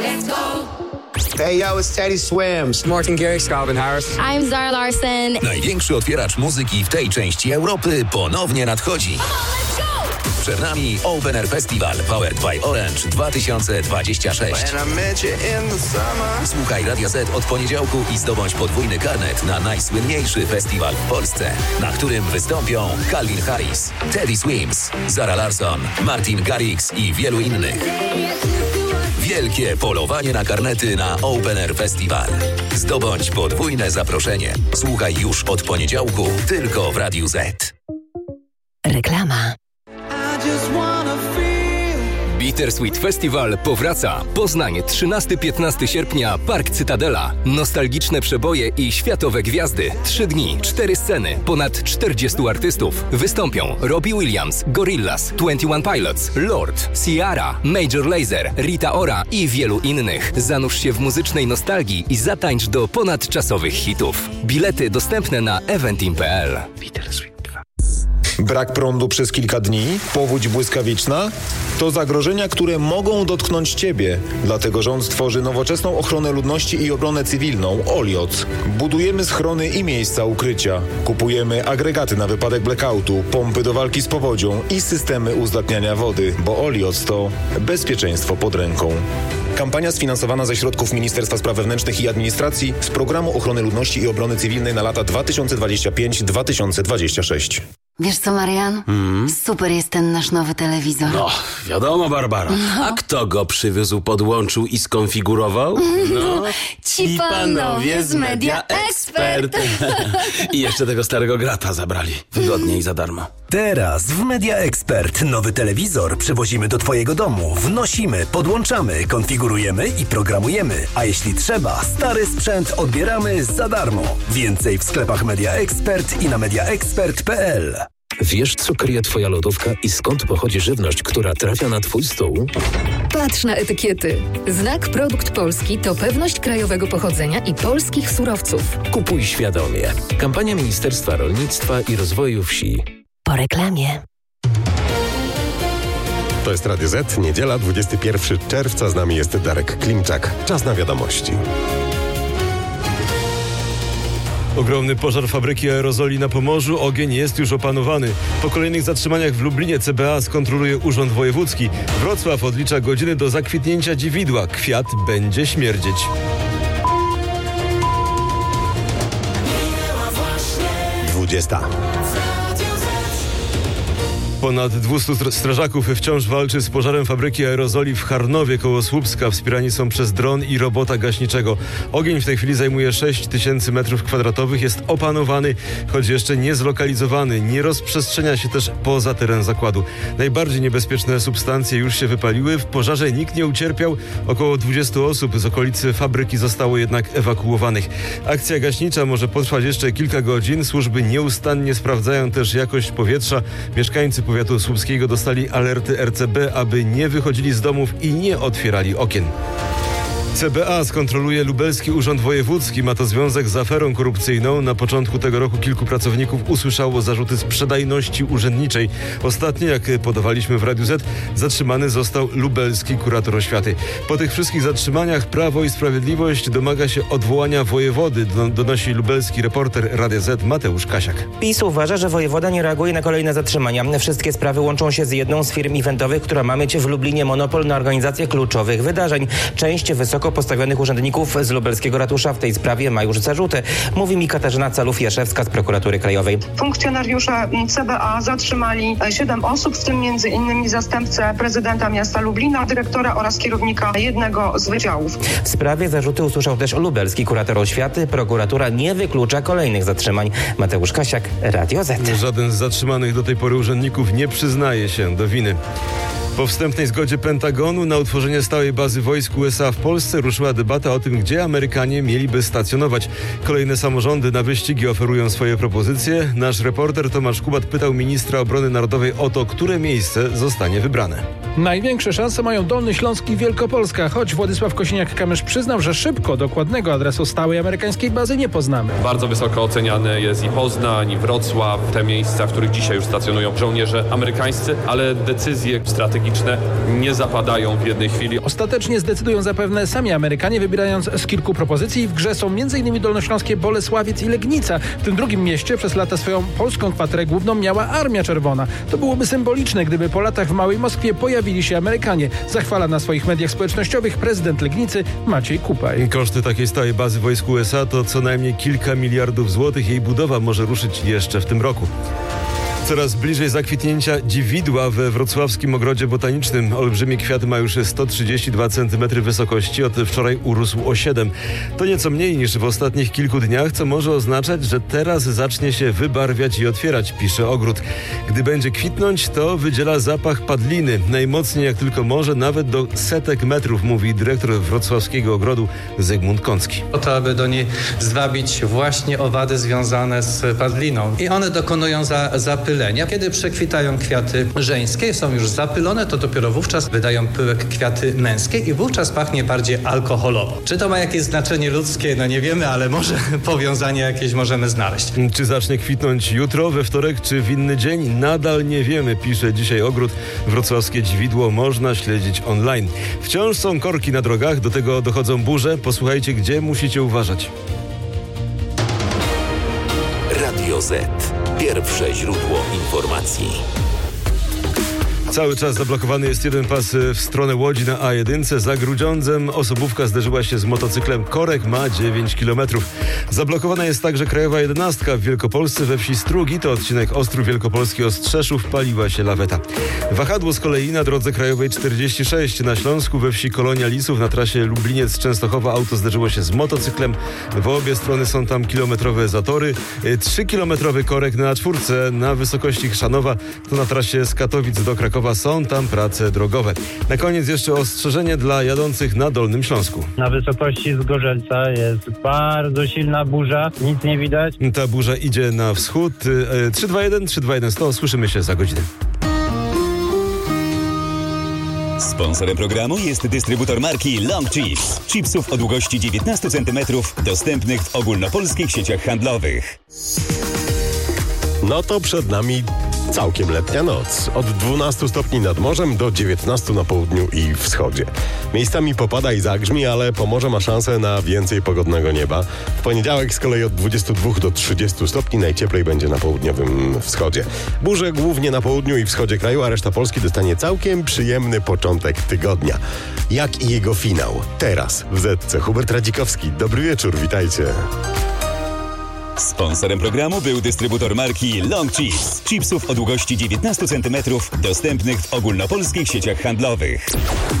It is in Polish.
Let's go. Hey yo, it's Teddy Swims. Martin Garrix, Calvin Harris. I'm Zara Larsson. Największy otwieracz muzyki w tej części Europy ponownie nadchodzi. Przed nami Open Air Festival Powered by Orange 2026. Słuchaj Radia Z od poniedziałku i zdobądź podwójny karnet na najsłynniejszy festiwal w Polsce, na którym wystąpią Calvin Harris, Teddy Swims, Zara Larsson, Martin Garrix i wielu innych. Wielkie polowanie na karnety na Open Air Festival. Zdobądź podwójne zaproszenie. Słuchaj już od poniedziałku tylko w Radiu Z. Reklama. Bittersweet Festival powraca. Poznań, 13-15 sierpnia, Park Cytadela. Nostalgiczne przeboje i światowe gwiazdy. 3 dni, 4 sceny, ponad 40 artystów. Wystąpią Robbie Williams, Gorillaz, 21 Pilots, Lord, Ciara, Major Lazer, Rita Ora i wielu innych. Zanurz się w muzycznej nostalgii i zatańcz do ponadczasowych hitów. Bilety dostępne na eventim.pl. Bittersweet. Brak prądu przez kilka dni, powódź błyskawiczna to zagrożenia, które mogą dotknąć Ciebie. Dlatego rząd tworzy nowoczesną ochronę ludności i obronę cywilną OLIOC. Budujemy schrony i miejsca ukrycia. Kupujemy agregaty na wypadek blackoutu, pompy do walki z powodzią i systemy uzdatniania wody, bo OLIOC to bezpieczeństwo pod ręką. Kampania sfinansowana ze środków Ministerstwa Spraw Wewnętrznych i Administracji z Programu Ochrony Ludności i Obrony Cywilnej na lata 2025-2026. Wiesz co, Marian? Super jest ten nasz nowy telewizor. No, wiadomo, Barbara. A kto go przywiózł, podłączył i skonfigurował? No, ci panowie z Media Expert. I jeszcze tego starego grata zabrali. Wygodnie i za darmo. Teraz w Media Expert nowy telewizor przywozimy do Twojego domu. Wnosimy, podłączamy, konfigurujemy i programujemy. A jeśli trzeba, stary sprzęt odbieramy za darmo. Więcej w sklepach Media Expert i na mediaexpert.pl. Wiesz, co kryje Twoja lodówka i skąd pochodzi żywność, która trafia na Twój stół? Patrz na etykiety. Znak Produkt Polski to pewność krajowego pochodzenia i polskich surowców. Kupuj świadomie. Kampania Ministerstwa Rolnictwa i Rozwoju Wsi. Po reklamie. To jest Radio Z, niedziela, 21 czerwca. Z nami jest Darek Klimczak. Czas na wiadomości. Ogromny pożar fabryki aerozoli na Pomorzu. Ogień jest już opanowany. Po kolejnych zatrzymaniach w Lublinie CBA skontroluje Urząd Wojewódzki. Wrocław odlicza godziny do zakwitnięcia dziwidła. Kwiat będzie śmierdzieć. Ponad 200 strażaków wciąż walczy z pożarem fabryki aerozoli w Charnowie koło Słupska. Wspierani są przez dron i robota gaśniczego. Ogień w tej chwili zajmuje 6000 m2. Jest opanowany, choć jeszcze nie zlokalizowany. Nie rozprzestrzenia się też poza teren zakładu. Najbardziej niebezpieczne substancje już się wypaliły. W pożarze nikt nie ucierpiał. Około 20 osób z okolicy fabryki zostało jednak ewakuowanych. Akcja gaśnicza może potrwać jeszcze kilka godzin. Służby nieustannie sprawdzają też jakość powietrza. Mieszkańcy powiatu słupskiego dostali alerty RCB, aby nie wychodzili z domów i nie otwierali okien. CBA skontroluje Lubelski Urząd Wojewódzki. Ma to związek z aferą korupcyjną. Na początku tego roku kilku pracowników usłyszało zarzuty sprzedajności urzędniczej. Ostatnio, jak podawaliśmy w Radiu Z, zatrzymany został lubelski kurator oświaty. Po tych wszystkich zatrzymaniach Prawo i Sprawiedliwość domaga się odwołania wojewody, donosi lubelski reporter Radia Z Mateusz Kasiak. PiS uważa, że wojewoda nie reaguje na kolejne zatrzymania. Wszystkie sprawy łączą się z jedną z firm eventowych, która ma mieć w Lublinie monopol na organizację kluczowych wydarzeń. Część wysoko postawionych urzędników z lubelskiego ratusza w tej sprawie ma już zarzuty. Mówi mi Katarzyna Calów-Jaszewska z Prokuratury Krajowej. Funkcjonariusze CBA zatrzymali 7 osób, w tym m.in. zastępcę prezydenta miasta Lublina, dyrektora oraz kierownika jednego z wydziałów. W sprawie zarzuty usłyszał też lubelski kurator oświaty. Prokuratura nie wyklucza kolejnych zatrzymań. Mateusz Kasiak, Radio Z. Żaden z zatrzymanych do tej pory urzędników nie przyznaje się do winy. Po wstępnej zgodzie Pentagonu na utworzenie stałej bazy wojsk USA w Polsce ruszyła debata o tym, gdzie Amerykanie mieliby stacjonować. Kolejne samorządy na wyścigi oferują swoje propozycje. Nasz reporter Tomasz Kubat pytał ministra obrony narodowej o to, które miejsce zostanie wybrane. Największe szanse mają Dolny Śląsk i Wielkopolska, choć Władysław Kosiniak-Kamysz przyznał, że szybko dokładnego adresu stałej amerykańskiej bazy nie poznamy. Bardzo wysoko oceniany jest i Poznań, i Wrocław, te miejsca, w których dzisiaj już stacjonują żołnierze amerykańscy, ale decyzje strategiczne strategiczne nie zapadają w jednej chwili. Ostatecznie zdecydują zapewne sami Amerykanie, wybierając z kilku propozycji. W grze są m.in. dolnośląskie Bolesławiec i Legnica. W tym drugim mieście przez lata swoją polską kwaterę główną miała Armia Czerwona. To byłoby symboliczne, gdyby po latach w Małej Moskwie pojawili się Amerykanie. Zachwala na swoich mediach społecznościowych prezydent Legnicy Maciej Kupaj. Koszty takiej stałej bazy wojsk USA to co najmniej kilka miliardów złotych. Jej budowa może ruszyć jeszcze w tym roku. Coraz bliżej zakwitnięcia dziwidła we wrocławskim ogrodzie botanicznym. Olbrzymi kwiat ma już 132 cm wysokości, od wczoraj urósł o 7. To nieco mniej niż w ostatnich kilku dniach, co może oznaczać, że teraz zacznie się wybarwiać i otwierać, pisze ogród. Gdy będzie kwitnąć, to wydziela zapach padliny. Najmocniej jak tylko może, nawet do setek metrów, mówi dyrektor wrocławskiego ogrodu Zygmunt Kącki. Po to, aby do niej zwabić właśnie owady związane z padliną. I one dokonują zapylenia. Kiedy przekwitają kwiaty żeńskie, są już zapylone, to dopiero wówczas wydają pyłek kwiaty męskie i wówczas pachnie bardziej alkoholowo. Czy to ma jakieś znaczenie ludzkie? No nie wiemy, ale może powiązanie jakieś możemy znaleźć. Czy zacznie kwitnąć jutro, we wtorek, czy w inny dzień? Nadal nie wiemy, pisze dzisiaj ogród. Wrocławskie dziwidło można śledzić online. Wciąż są korki na drogach, do tego dochodzą burze. Posłuchajcie, gdzie musicie uważać. Radio Z. Pierwsze źródło informacji. Cały czas zablokowany jest jeden pas w stronę Łodzi na A1. Za Grudziądzem osobówka zderzyła się z motocyklem. Korek ma 9 km. Zablokowana jest także krajowa 11 w Wielkopolsce we wsi Strugi. To odcinek Ostrów Wielkopolski Ostrzeszów. Paliła się laweta. Wahadło z kolei na drodze krajowej 46 na Śląsku we wsi Kolonia Lisów na trasie Lubliniec-Częstochowa auto zderzyło się z motocyklem. W obie strony są tam kilometrowe zatory. 3-kilometrowy korek na A4 na wysokości Chrzanowa. To na trasie z Katowic do Krakowa. Są tam prace drogowe. Na koniec jeszcze ostrzeżenie dla jadących na Dolnym Śląsku. Na wysokości Zgorzelca jest bardzo silna burza, nic nie widać. Ta burza idzie na wschód. 321 100. Słyszymy się za godzinę. Sponsorem programu jest dystrybutor marki Long Cheese. Chipsów o długości 19 cm, dostępnych w ogólnopolskich sieciach handlowych. No to przed nami całkiem letnia noc. Od 12 stopni nad morzem do 19 na południu i wschodzie. Miejscami popada i zagrzmi, ale Pomorze ma szansę na więcej pogodnego nieba. W poniedziałek z kolei od 22 do 30 stopni, najcieplej będzie na południowym wschodzie. Burze głównie na południu i wschodzie kraju, a reszta Polski dostanie całkiem przyjemny początek tygodnia. Jak i jego finał. Teraz w Zetce Hubert Radzikowski. Dobry wieczór, witajcie. Sponsorem programu był dystrybutor marki Long Cheese. Chipsów o długości 19 cm, dostępnych w ogólnopolskich sieciach handlowych.